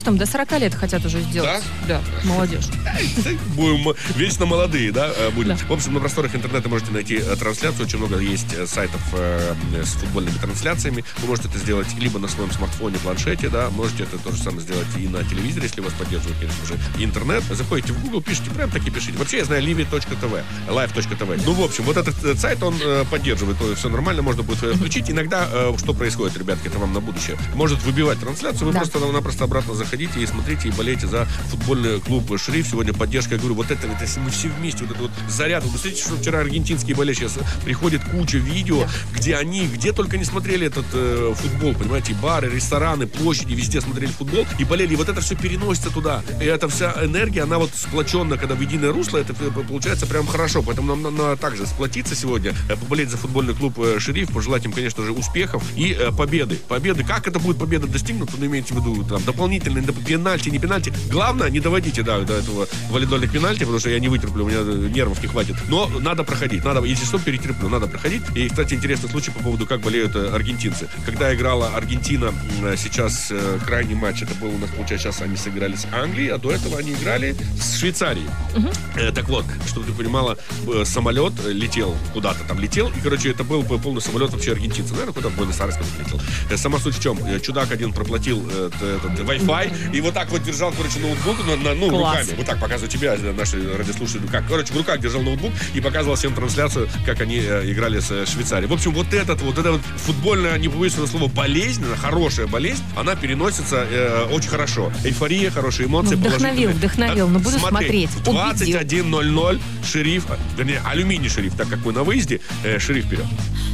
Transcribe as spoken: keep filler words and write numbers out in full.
Там до сорока лет хотят уже сделать. Да? Да, молодежь. Будем вечно молодые, да, будем. Да. В общем, на просторах интернета можете найти трансляцию. Очень много есть сайтов э, с футбольными трансляциями. Вы можете это сделать либо на своем смартфоне, планшете, да, можете это то же самое сделать и на телевизоре, если у вас поддерживает, конечно же, интернет. Заходите в Google, пишите, прям так и пишите. Вообще, я знаю live точка tv, live точка tv. Ну, в общем, вот этот сайт, он э, поддерживает, то все нормально, можно будет включить. Иногда, э, что происходит, ребятки, это вам на будущее. Может выбивать трансляцию, вы Да. просто-напросто обратно заходите и смотрите, и болейте за футбольный клуб «Шериф». Сегодня поддержка, я говорю, вот это, это мы все вместе, вот этот вот заряд. Вы смотрите, что вчера аргентинские болельщики, приходит куча видео, где они, где только не смотрели этот э, футбол, понимаете, бары, рестораны, площади, везде смотрели футбол и болели. И вот это все переносится туда. И эта вся энергия, она вот сплоченная, когда в единое русло, это получается прям хорошо. Поэтому нам надо также сплотиться сегодня, э, поболеть за футбольный клуб э, «Шериф», пожелать им, конечно же, успехов и э, победы. Победы. Как это будет победа достигнута, ну, имеете в виду, там, дополнительные пенальти, не пенальти. Главное, не доводите, да, до этого валидольных пенальти, потому что я не вытерплю, у меня нервов не хватит. Но надо проходить, надо, если что, перетерплю, надо проходить. И, кстати, интересный случай по поводу, как болеют э, аргентинцы. Когда играла Аргентина, э, сейчас э, крайний матч, это был у нас, получается, сейчас они сыграли с Англией, а до этого они играли с Швейцарией. Угу. Э, так вот, чтобы ты понимала, э, самолет летел, куда-то там летел, и, короче, это был полный самолет вообще аргентинцев. Наверное, куда-то в Буэнос-Айрес летел. Э, сама суть в чем? Э, чудак один проплатил э, этот Wi-Fi, и вот так вот держал, короче, ноутбук, на, на, ну, Класс. руками. Вот так показываю тебя, наши радиослушатели, как. Короче, в руках держал ноутбук и показывал всем трансляцию, как они э, играли с э, Швейцарией. В общем, вот этот, вот эта вот футбольная, не побоюсь этого слова, болезнь, хорошая болезнь, она переносится э, очень хорошо. Эйфория, хорошие эмоции. Ну, вдохновил, вдохновил, но буду смотреть. двадцать один ноль ноль, Шериф, вернее, Алюминий Шериф, так как мы на выезде, э, Шериф вперед.